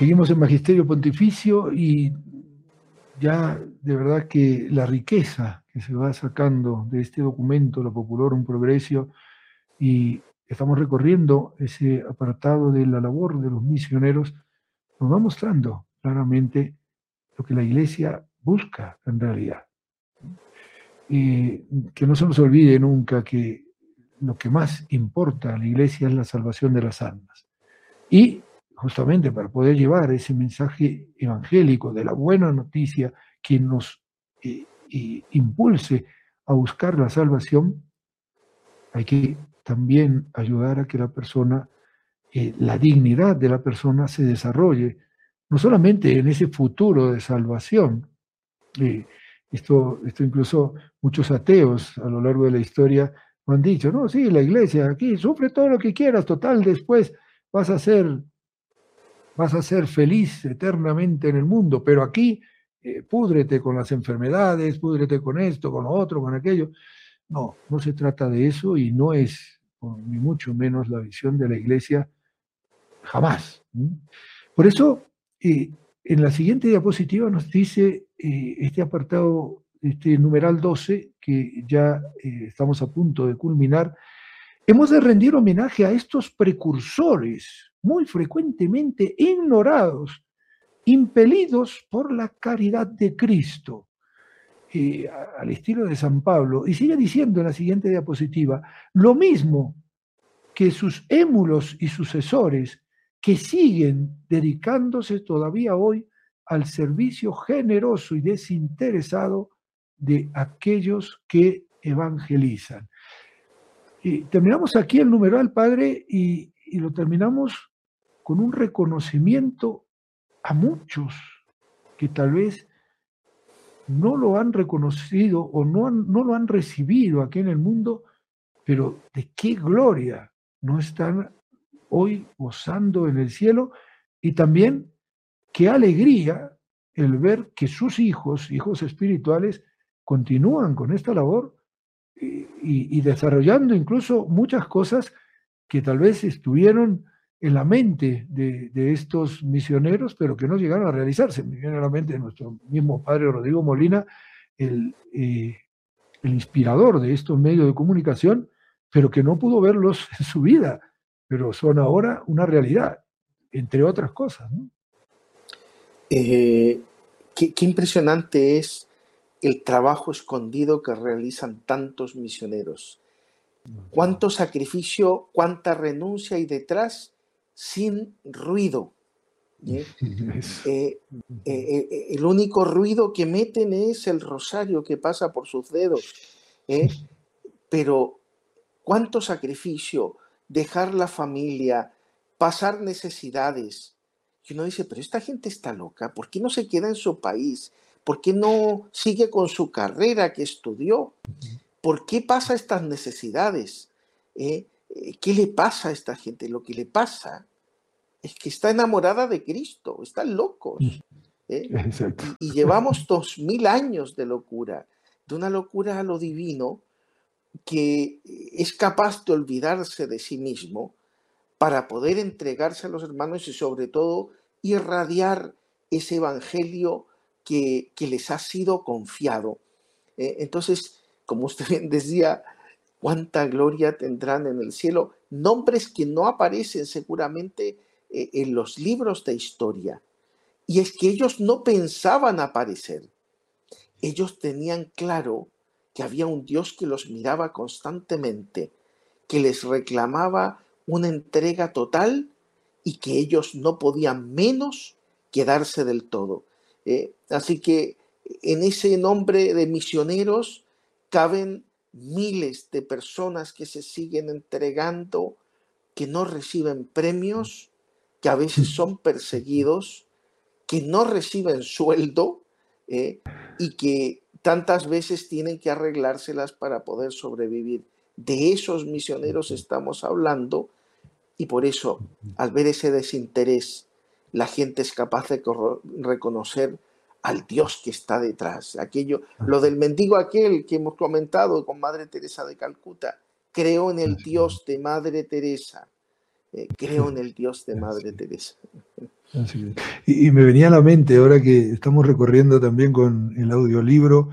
Seguimos en Magisterio Pontificio y ya de verdad que la riqueza que se va sacando de este documento, La Populorum Progressio, y estamos recorriendo ese apartado de la labor de los misioneros, nos va mostrando claramente lo que la Iglesia busca en realidad. Que no se nos olvide nunca que lo que más importa a la Iglesia es la salvación de las almas. Y justamente para poder llevar ese mensaje evangélico de la buena noticia que nos impulse a buscar la salvación, hay que también ayudar a que la persona, la dignidad de la persona se desarrolle, no solamente en ese futuro de salvación. Esto incluso muchos ateos a lo largo de la historia han dicho, no, sí, la iglesia aquí sufre todo lo que quieras, total, después vas a ser feliz eternamente en el mundo, pero aquí púdrete con las enfermedades, púdrete con esto, con lo otro, con aquello. No, no se trata de eso y no es, ni mucho menos, la visión de la iglesia jamás. Por eso, en la siguiente diapositiva nos dice este apartado, este numeral 12, que ya estamos a punto de culminar. Hemos de rendir homenaje a estos precursores, muy frecuentemente ignorados, impelidos por la caridad de Cristo, al estilo de San Pablo. Y sigue diciendo en la siguiente diapositiva, lo mismo que sus émulos y sucesores, que siguen dedicándose todavía hoy al servicio generoso y desinteresado de aquellos que evangelizan. Y terminamos aquí el numeral, padre, y lo terminamos con un reconocimiento a muchos que tal vez no lo han reconocido o no lo han recibido aquí en el mundo, pero de qué gloria no están hoy gozando en el cielo, y también qué alegría el ver que sus hijos espirituales, continúan con esta labor y desarrollando incluso muchas cosas que tal vez estuvieron en la mente de estos misioneros, pero que no llegaron a realizarse. Me viene a la mente nuestro mismo padre Rodrigo Molina, el inspirador de estos medios de comunicación, pero que no pudo verlos en su vida, pero son ahora una realidad, entre otras cosas, ¿no? Qué impresionante es el trabajo escondido que realizan tantos misioneros. Cuánto sacrificio, cuánta renuncia hay detrás sin ruido. El único ruido que meten es el rosario que pasa por sus dedos. Pero cuánto sacrificio, dejar la familia, pasar necesidades. Y uno dice, pero esta gente está loca, ¿por qué no se queda en su país? ¿Por qué no sigue con su carrera que estudió? ¿Por qué pasa estas necesidades? ¿Qué le pasa a esta gente? Lo que le pasa es que está enamorada de Cristo, están locos. Y llevamos 2000 años de locura, de una locura a lo divino, que es capaz de olvidarse de sí mismo para poder entregarse a los hermanos y sobre todo irradiar ese evangelio que les ha sido confiado. Entonces, como usted bien decía, cuánta gloria tendrán en el cielo, nombres que no aparecen seguramente en los libros de historia. Y es que ellos no pensaban aparecer. Ellos tenían claro que había un Dios que los miraba constantemente, que les reclamaba una entrega total y que ellos no podían menos que darse del todo. Así que en ese nombre de misioneros caben miles de personas que se siguen entregando, que no reciben premios, que a veces son perseguidos, que no reciben sueldo y que tantas veces tienen que arreglárselas para poder sobrevivir. De esos misioneros estamos hablando, y por eso, al ver ese desinterés, la gente es capaz de reconocer al Dios que está detrás. Lo del mendigo aquel que hemos comentado con Madre Teresa de Calcuta, creo en el Dios de Madre Teresa. Creo en el Dios de Madre Teresa. Así es. Y me venía a la mente, ahora que estamos recorriendo también con el audiolibro,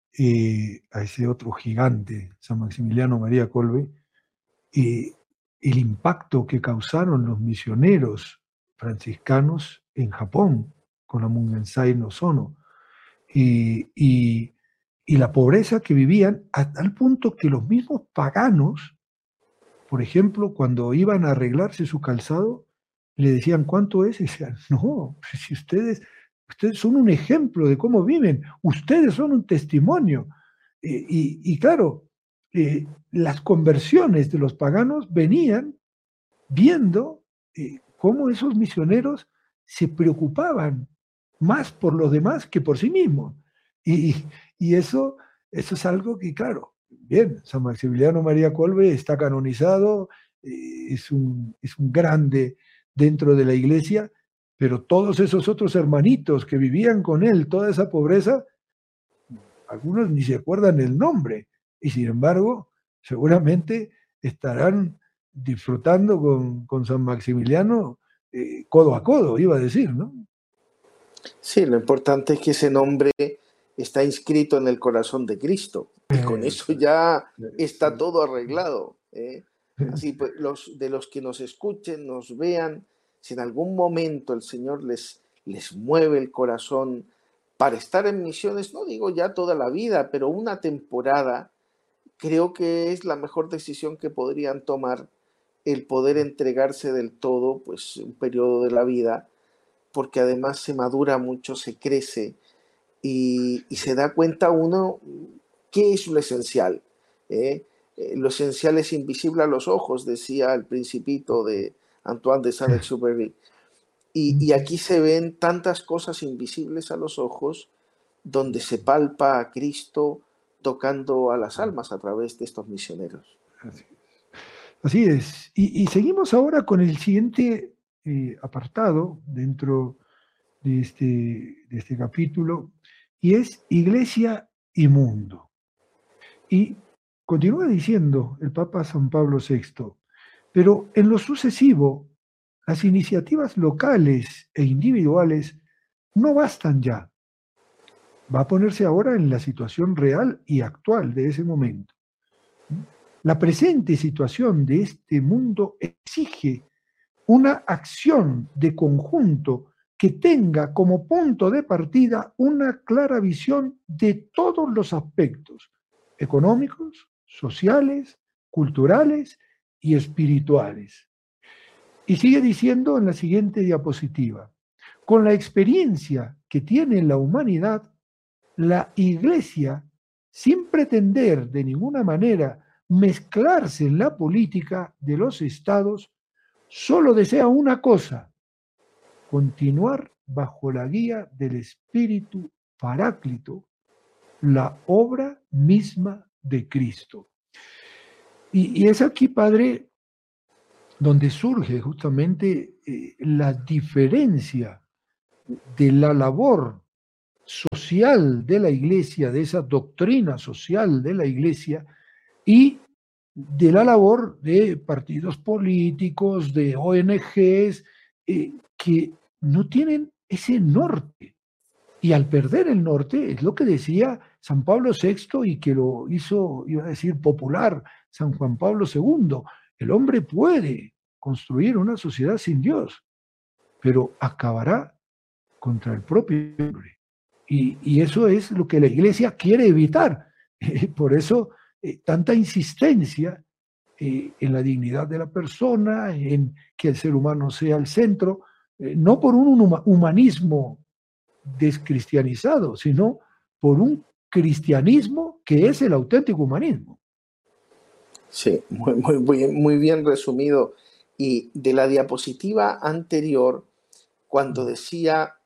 a ese otro gigante, San Maximiliano María Kolbe, y el impacto que causaron los misioneros franciscanos en Japón con la Mungensai no Sono, y, y- y la pobreza que vivían a tal punto que los mismos paganos, por ejemplo, cuando iban a arreglarse su calzado, le decían, ¿cuánto es? Y decían, no, pues si ustedes son un ejemplo de cómo viven, ustedes son un testimonio. Y claro, las conversiones de los paganos venían viendo cómo esos misioneros se preocupaban más por los demás que por sí mismos. Y, y eso es algo que, claro, bien, San Maximiliano María Kolbe está canonizado, es un grande dentro de la iglesia, pero todos esos otros hermanitos que vivían con él, toda esa pobreza, algunos ni se acuerdan el nombre, y sin embargo, seguramente estarán disfrutando con San Maximiliano codo a codo, iba a decir, ¿no? Sí, lo importante es que ese nombre está inscrito en el corazón de Cristo y con eso Eso ya está sí. todo arreglado. Así pues, de los que nos escuchen, nos vean, si en algún momento el Señor les mueve el corazón para estar en misiones, no digo ya toda la vida, pero una temporada, creo que es la mejor decisión que podrían tomar el poder entregarse del todo, pues un periodo de la vida, porque además se madura mucho, se crece y se da cuenta uno qué es lo esencial. ¿eh? Lo esencial es invisible a los ojos, decía el Principito de Antoine de Saint-Exupéry. Y aquí se ven tantas cosas invisibles a los ojos, donde se palpa a Cristo tocando a las almas a través de estos misioneros. Así es. Y seguimos ahora con el siguiente apartado dentro de este capítulo, y es Iglesia y Mundo. Y continúa diciendo el Papa San Pablo VI, pero en lo sucesivo, las iniciativas locales e individuales no bastan ya. Va a ponerse ahora en la situación real y actual de ese momento. La presente situación de este mundo exige una acción de conjunto que tenga como punto de partida una clara visión de todos los aspectos económicos, sociales, culturales y espirituales. Y sigue diciendo en la siguiente diapositiva, con la experiencia que tiene la humanidad, la Iglesia, sin pretender de ninguna manera mezclarse en la política de los estados, solo desea una cosa: continuar bajo la guía del Espíritu Paráclito, la obra misma de Cristo. Y es aquí, Padre, donde surge justamente la diferencia de la labor social de la Iglesia, de esa doctrina social de la Iglesia, y de la labor de partidos políticos, de ONGs, que no tienen ese norte. Y al perder el norte, es lo que decía San Pablo VI y que lo hizo, iba a decir, popular San Juan Pablo II. El hombre puede construir una sociedad sin Dios, pero acabará contra el propio hombre. Y eso es lo que la Iglesia quiere evitar. Por eso, tanta insistencia en la dignidad de la persona, en que el ser humano sea el centro, no por un humanismo descristianizado, sino por un cristianismo que es el auténtico humanismo. Sí, muy bien resumido. Y de la diapositiva anterior, cuando decía,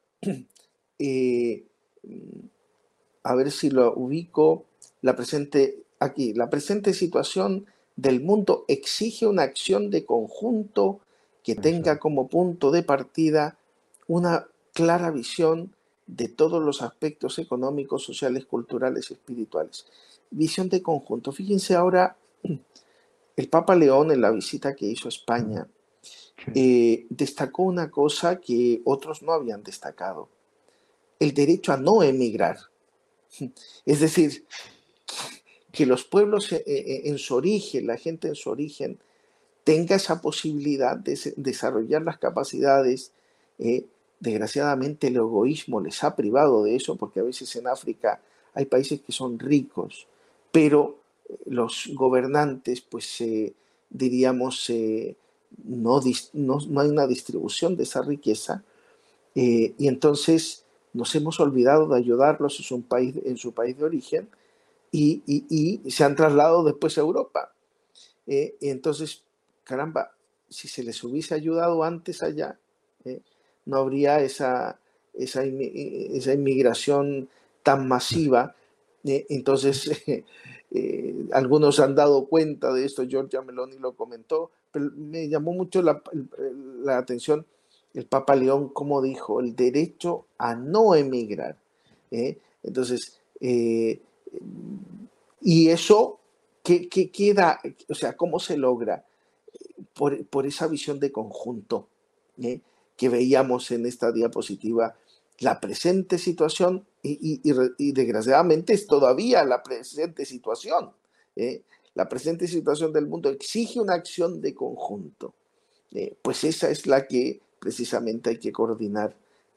eh, a ver si lo ubico, la presente situación del mundo exige una acción de conjunto que tenga como punto de partida una clara visión de todos los aspectos económicos, sociales, culturales y espirituales. Visión de conjunto. Fíjense ahora, el Papa León en la visita que hizo a España destacó una cosa que otros no habían destacado: el derecho a no emigrar. Es decir, que los pueblos en su origen, la gente en su origen, tenga esa posibilidad de desarrollar las capacidades. Desgraciadamente el egoísmo les ha privado de eso, porque a veces en África hay países que son ricos, pero los gobernantes, pues diríamos, no hay una distribución de esa riqueza, y entonces nos hemos olvidado de ayudarlos en su país de origen, y se han trasladado después a Europa. Y entonces, caramba, si se les hubiese ayudado antes allá, no habría esa inmigración tan masiva. Entonces, algunos han dado cuenta de esto, Giorgia Meloni lo comentó, pero me llamó mucho la atención el Papa León, como dijo, el derecho a no emigrar. Entonces, y eso, ¿qué queda? O sea, ¿cómo se logra? Por esa visión de conjunto que veíamos en esta diapositiva. La presente situación, y desgraciadamente es todavía la presente situación. La presente situación del mundo exige una acción de conjunto. Pues esa es la que precisamente hay que coordinar,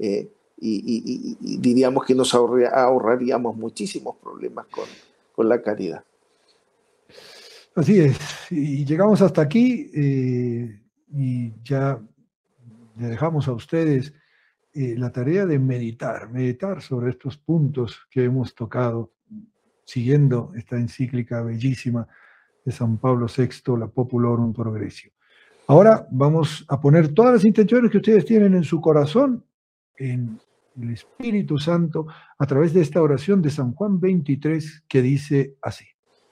y diríamos que nos ahorraríamos muchísimos problemas con la caridad. Así es, y llegamos hasta aquí, y ya le dejamos a ustedes la tarea de meditar sobre estos puntos que hemos tocado, siguiendo esta encíclica bellísima de San Pablo VI, la Populorum Progressio. Ahora vamos a poner todas las intenciones que ustedes tienen en su corazón, en el Espíritu Santo, a través de esta oración de San Juan 23, que dice así: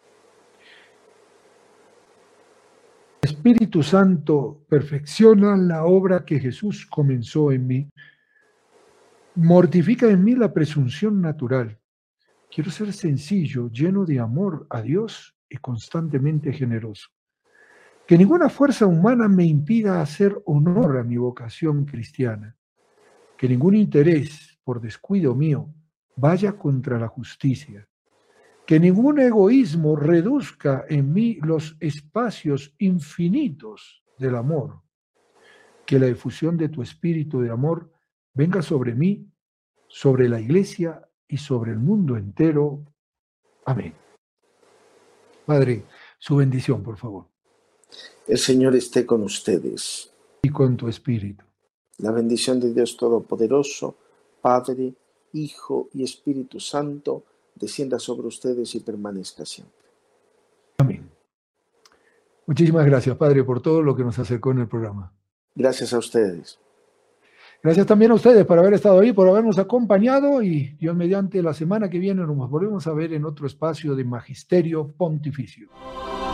Espíritu Santo, perfecciona la obra que Jesús comenzó en mí. Mortifica en mí la presunción natural. Quiero ser sencillo, lleno de amor a Dios y constantemente generoso. Que ninguna fuerza humana me impida hacer honor a mi vocación cristiana. Que ningún interés, por descuido mío, vaya contra la justicia. Que ningún egoísmo reduzca en mí los espacios infinitos del amor. Que la efusión de tu espíritu de amor venga sobre mí, sobre la Iglesia y sobre el mundo entero. Amén. Padre, su bendición, por favor. El Señor esté con ustedes. Y con tu espíritu. La bendición de Dios Todopoderoso, Padre, Hijo y Espíritu Santo, descienda sobre ustedes y permanezca siempre. Amén. Muchísimas gracias, Padre, por todo lo que nos acercó en el programa. Gracias a ustedes. Gracias también a ustedes por haber estado ahí, por habernos acompañado, y Dios mediante, la semana que viene nos volvemos a ver en otro espacio de Magisterio Pontificio.